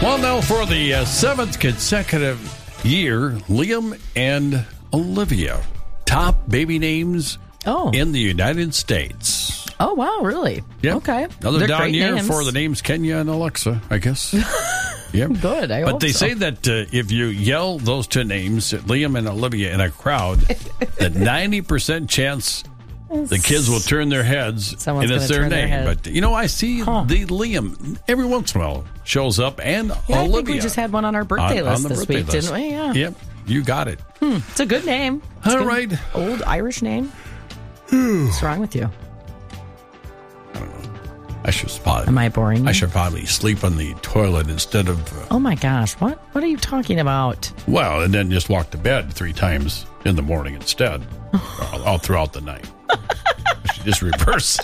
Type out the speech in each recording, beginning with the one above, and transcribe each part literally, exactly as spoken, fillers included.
Well, now for the uh, seventh consecutive year, Liam and Olivia, top baby names oh. in the United States. Oh, wow, really? Yep. Okay. Another They're down great year names. for the names Kenya and Alexa, I guess. Yep. Good, I But hope they so. say that uh, if you yell those two names, Liam and Olivia, in a crowd, that ninety percent chance the kids will turn their heads Someone's and it's gonna their turn their name. head. But, you know, I see Huh. the Liam every once in a while shows up, and Yeah, Olivia. I think we just had one on our birthday on, list on the this birthday week, list. didn't we? Yeah. Yep, you got it. Hmm. It's a good name. It's All good. right. Old Irish name. What's wrong with you? I should probably, Am I boring you? I should probably sleep on the toilet instead of, uh, Oh, my gosh. What? What are you talking about? well, and then just walk to bed three times in the morning instead, all, all throughout the night. I should just reverse.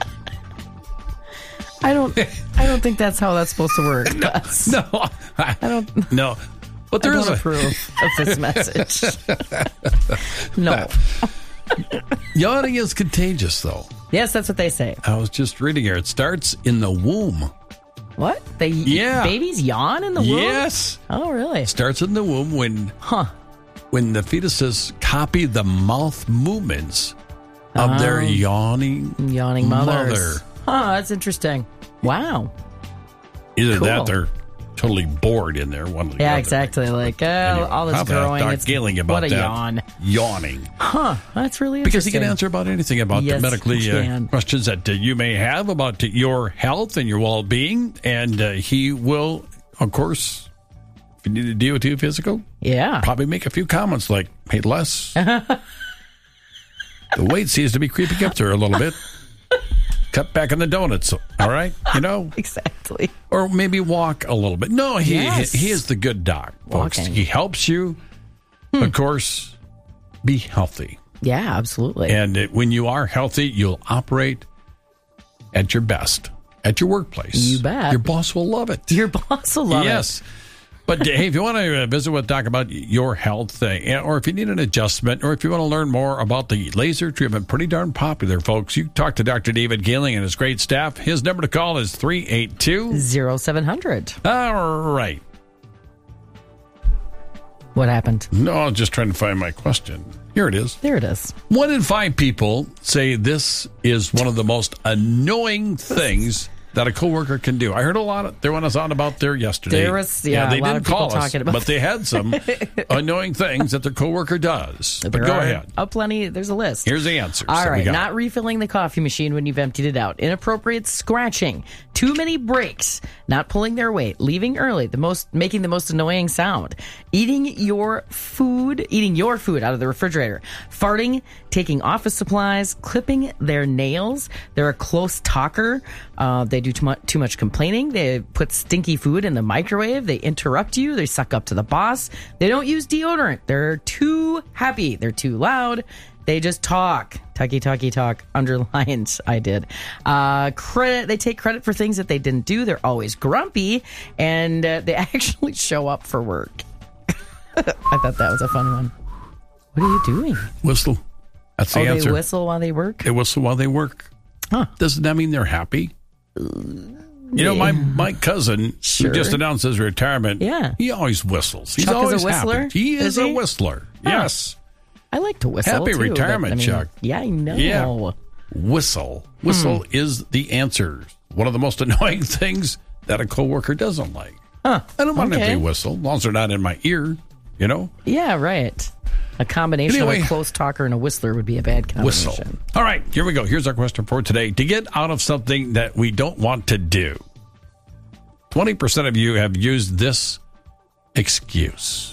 I don't I don't think that's how that's supposed to work. No, Gus. no, I, I don't no. But there I is don't a approve of this message. No. yawning is contagious, though. Yes, that's what they say. I was just reading here. It starts in the womb. What? They Yeah. babies yawn in the womb? Yes, Oh, really? starts in the womb when Huh. when the fetuses copy the mouth movements of their yawning Yawning mothers. mother. Huh, that's interesting. Wow. Either Cool. that, they're totally bored in there. One or the Yeah, other. exactly. Like, oh, Anyway, all this how about growing. Doc It's Gailing about what a that? yawn. Yawning. Huh. That's really Because he interesting. can answer about anything about Yes, the medically he uh, can. questions that uh, you may have about uh, your health and your well-being. And uh, he will, of course, if you need a D O T physical, Yeah. probably make a few comments like, hey, Les, the weight seems to be creeping up there a little bit. Cut back on the donuts, all right? You know? Exactly. Or maybe walk a little bit. No, he Yes. he, he is the good doc, folks. Walking. He helps you, of course, be healthy. Yeah, absolutely. And it, when you are healthy, you'll operate at your best at your workplace. You bet. Your boss will love it. Your boss will love yes. it. But hey, if you want to visit with Doc about your health, uh, or if you need an adjustment, or if you want to learn more about the laser treatment, pretty darn popular, folks, you talk to Doctor David Gailing and his great staff. His number to call is three eight two Zero seven hundred. All right. What happened? No, I was just trying to find my question. Here it is. There it is. One in five people say this is one of the most annoying things that a coworker can do. I heard a lot of, there was on about there yesterday. There was, yeah, they a lot didn't of people call us, talking about but they had some annoying things that their coworker does. But There go are ahead. A plenty. There's a list. Here's the answers. All that we right, got. not refilling the coffee machine when you've emptied it out. Inappropriate scratching. Too many breaks. Not pulling their weight. Leaving early. The most making the most annoying sound. Eating your food. Eating your food out of the refrigerator. Farting. Taking office supplies. Clipping their nails. They're a close talker. Uh, they do too much, too much complaining. They put stinky food in the microwave. They interrupt you. They suck up to the boss. They don't use deodorant. They're too happy. They're too loud. They just talk. Talky, talky, talk. Underlined, I did. Uh, credit. They take credit for things that they didn't do. They're always grumpy. And uh, they actually show up for work. I thought that was a fun one. What are you doing? Whistle. That's the Oh, answer. they whistle while they work? They whistle while they work. Huh. Doesn't that mean they're happy? You know, my, my cousin, Sure. who just announced his retirement, Yeah. he always whistles. He's Chuck is a always whistler? happy. He is, Is a he? whistler. Yes. I like to whistle, Happy too, but, retirement, I mean, Chuck. Yeah, I know. Yeah. Whistle. Whistle Hmm. is the answer. One of the most annoying things that a coworker doesn't like. Huh. I don't mind if Okay. they whistle, as long as they're not in my ear, you know? Yeah, right. A combination Anyway. of a close talker and a whistler would be a bad combination. Whistle. All right, here we go. Here's our question for today. To get out of something that we don't want to do, twenty percent of you have used this excuse.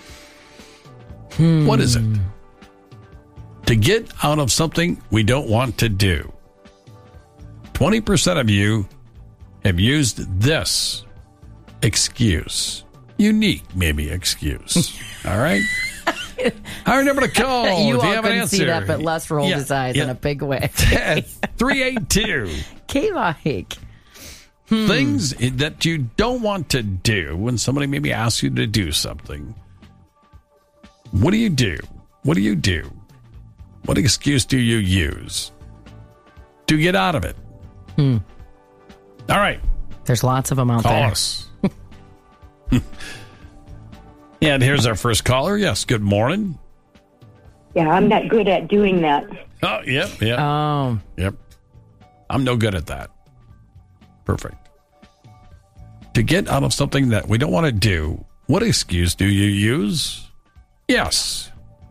Hmm. What is it? To get out of something we don't want to do, twenty percent of you have used this excuse. Unique, maybe, excuse. All right? Our number to call. you if you all have an couldn't answer. see that, but Les rolled Yeah, his eyes yeah. in a big way. three eight two K-Mike. Things that you don't want to do when somebody maybe asks you to do something. What do you do? What do you do? What excuse do you use to get out of it? Hmm. All right. There's lots of them out Call there. us. And here's our first caller. Yes, good morning. Yeah, I'm not good at doing that. Oh, yep, yep. Oh. Yep. I'm no good at that. Perfect. To get out of something that we don't want to do, what excuse do you use? Yes.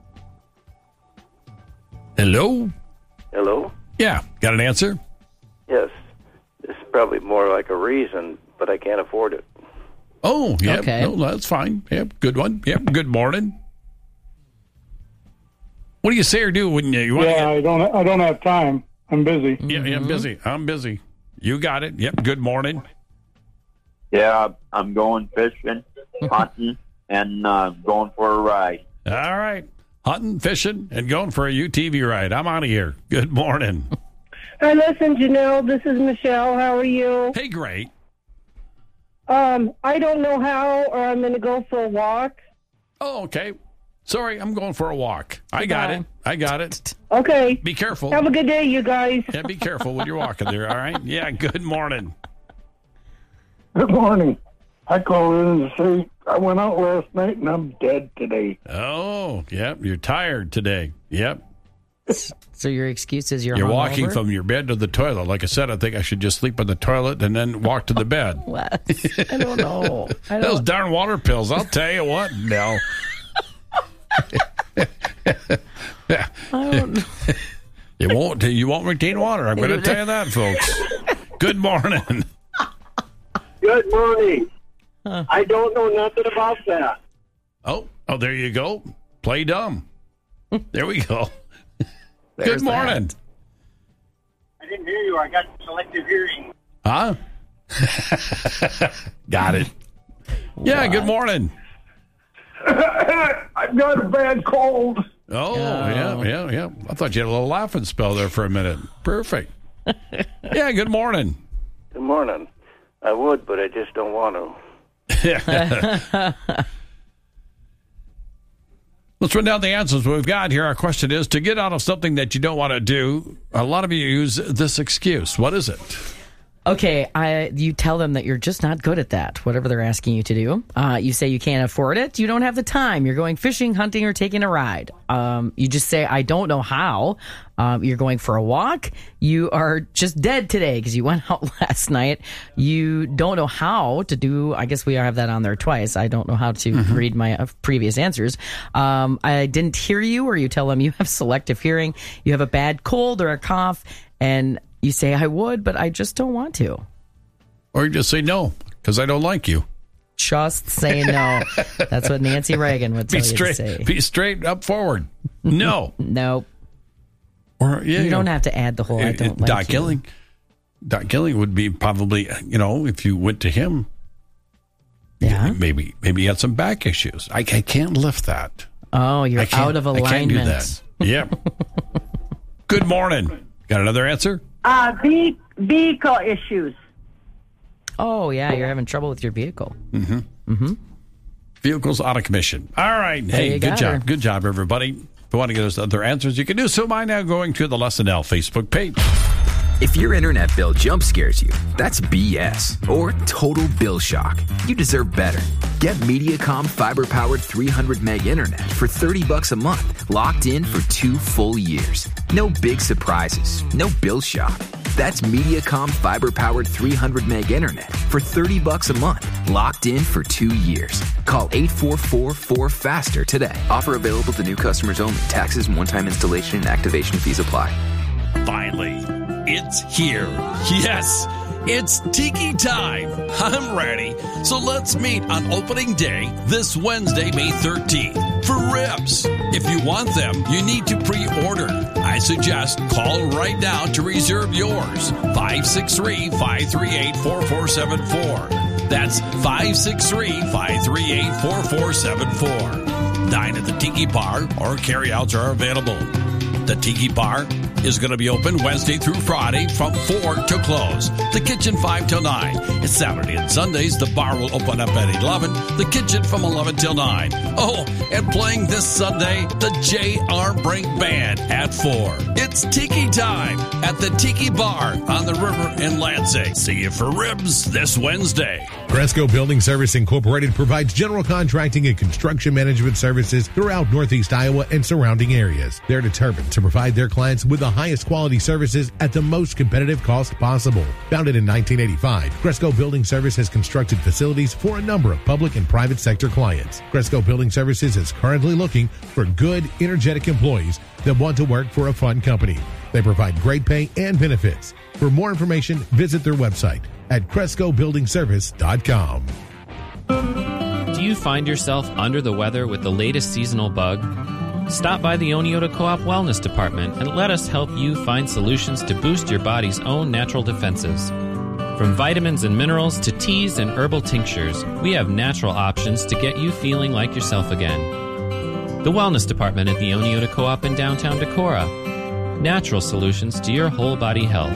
Hello? Hello? Yeah. Got an answer? Yes. This is probably more like a reason, but I can't afford it. Oh, yeah. Okay. No, that's fine. Yep. Good one. Yep. Good morning. What do you say or do when you, you want Yeah, to get... I don't. I don't have time. I'm busy. Yeah, yeah, I'm busy. I'm busy. You got it. Yep. Good morning. Yeah, I'm going fishing, hunting, and uh, going for a ride. All right. Hunting, fishing, and going for a U T V ride. I'm out of here. Good morning. Hi, listen, Janelle. This is Michelle. How are you? Hey, great. Um, I don't know how, or I'm going to go for a walk. Oh, okay. Sorry, I'm going for a walk. I got Goodbye. it. I got it. Okay. Be careful. Have a good day, you guys. Yeah, be careful when you're walking there, all right? Yeah, good morning. Good morning. I called in to say I went out last night and I'm dead today. Oh, yep, you're tired today. Yep. So your excuse is you're You're hungover? walking from your bed to the toilet. Like I said, I think I should just sleep in the toilet and then walk to the bed. What? I don't know. I Those don't. darn water pills, I'll tell you what, no. I don't know. You won't, you won't retain water. I'm going to tell you that, folks. Good morning. Good morning. I don't know nothing about that. Oh, oh, there you go. Play dumb. There we go. There's Good morning. that. I didn't hear you. I got selective hearing. Huh? Got it. Yeah, good morning. I've got a bad cold. Oh, yeah, yeah, yeah. I thought you had a little laughing spell there for a minute. Perfect. Yeah, good morning. Good morning. I would, but I just don't want to. Let's run down the answers we've got here. Our question is, to get out of something that you don't want to do, a lot of you use this excuse. What is it? Okay, I you tell them that you're just not good at that, whatever they're asking you to do. Uh, you say you can't afford it. You don't have the time. You're going fishing, hunting, or taking a ride. Um, you just say, I don't know how. Um, you're going for a walk. You are just dead today because you went out last night. You don't know how to do, I guess we have that on there twice. I don't know how to mm-hmm. read my uh, previous answers. Um, I didn't hear you, or you tell them you have selective hearing. You have a bad cold or a cough, and you say, I would, but I just don't want to. Or you just say no, because I don't like you. Just say no. That's what Nancy Reagan would tell be you straight, to say. Be straight up forward. No. Nope. Or yeah, you, you don't know, have to add the whole I don't Doc like you. Killing. Doc Killing would be probably, you know, if you went to him, Yeah. maybe maybe he had some back issues. I, I can't lift that. Oh, you're I can't, out of alignment. I can't do that. Yep. Good morning. Got another answer? Uh, ve- vehicle issues. Oh, yeah, you're having trouble with your vehicle. Mm-hmm. Mm-hmm. Vehicle's out of commission. All right. Hey, you good got job. her. Good job, everybody. If you want to get us other answers, you can do so by now going to the Lesson L Facebook page. If your internet bill jump scares you, that's B S or total bill shock. You deserve better. Get MediaCom fiber-powered three hundred meg internet for thirty bucks a month, locked in for two full years. No big surprises, no bill shock. That's MediaCom fiber-powered three hundred meg internet for thirty bucks a month, locked in for two years. Call eight four four four FASTER today. Offer available to new customers only. Taxes and one-time installation and activation fees apply. Finally, it's here. Yes, it's Tiki time. I'm ready. So let's meet on opening day this Wednesday, May thirteenth, for ribs. If you want them, you need to pre-order. I suggest call right now to reserve yours. five six three, five three eight, four four seven four. That's five six three, five three eight, four four seven four. Dine at the Tiki Bar or carryouts are available. The Tiki Bar is going to be open Wednesday through Friday from four to close. The kitchen five till nine. It's Saturday and Sundays. The bar will open up at eleven. The kitchen from eleven till nine. Oh, and playing this Sunday, the J R. Brink Band at four. It's Tiki time at the Tiki Bar on the river in Lansing. See you for ribs this Wednesday. Cresco Building Service Incorporated provides general contracting and construction management services throughout Northeast Iowa and surrounding areas. They're determined to provide their clients with the highest quality services at the most competitive cost possible. Founded in nineteen eighty-five, Cresco Building Service has constructed facilities for a number of public and private sector clients. Cresco Building Services is currently looking for good, energetic employees that want to work for a fun company. They provide great pay and benefits. For more information, visit their website at Cresco Building Service dot com. Do you find yourself under the weather with the latest seasonal bug? Stop by the Oneota Co-op Wellness Department and let us help you find solutions to boost your body's own natural defenses. From vitamins and minerals to teas and herbal tinctures, we have natural options to get you feeling like yourself again. The Wellness Department at the Oneota Co-op in downtown Decorah. Natural solutions to your whole body health.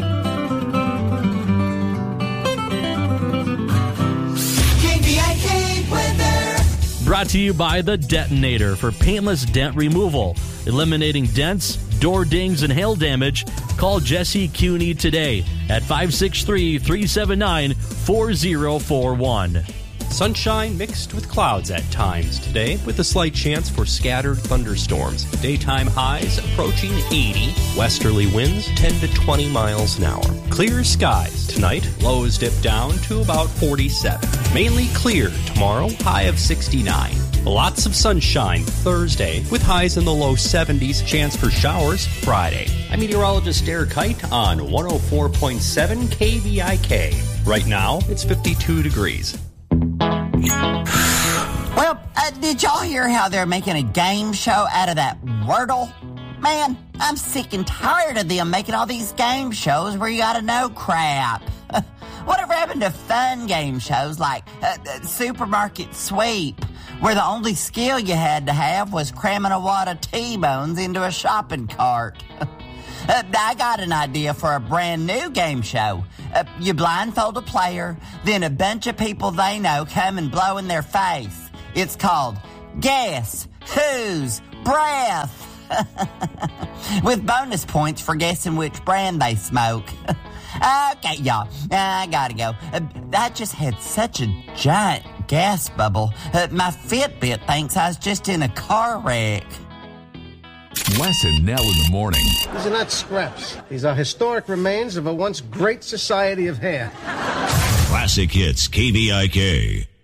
Brought to you by The Detonator for paintless dent removal. Eliminating dents, door dings, and hail damage. Call Jesse Cuny today at five six three, three seven nine, four zero four one. Sunshine mixed with clouds at times today, with a slight chance for scattered thunderstorms. Daytime highs approaching eighty. Westerly winds ten to twenty miles an hour. Clear skies tonight. Lows dip down to about forty-seven. Mainly clear tomorrow. High of sixty-nine. Lots of sunshine Thursday, with highs in the low seventies. Chance for showers Friday. I'm meteorologist Eric Kite on one oh four point seven K V I K. Right now, it's fifty-two degrees. Well, uh, did y'all hear how they're making a game show out of that Wordle? Man, I'm sick and tired of them making all these game shows where you gotta know crap. Whatever happened to fun game shows like uh, uh, Supermarket Sweep, where the only skill you had to have was cramming a wad of T-bones into a shopping cart? uh, I got an idea for a brand new game show. Uh, you blindfold a player, then a bunch of people they know come and blow in their face. It's called Guess Whose Breath, with bonus points for guessing which brand they smoke. Okay, y'all, I gotta go. Uh, I just had such a giant gas bubble. Uh, my Fitbit thinks I was just in a car wreck. Les and Nell in the morning. These are not scraps. These are historic remains of a once great society of hair. Classic Hits K V I K.